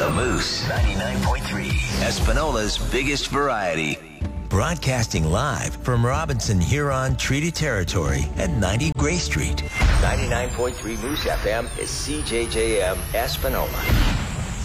The Moose 99.3, Espanola's biggest variety. Broadcasting live from Robinson Huron Treaty Territory at 90 Gray Street. 99.3 Moose FM is CJJM Espanola.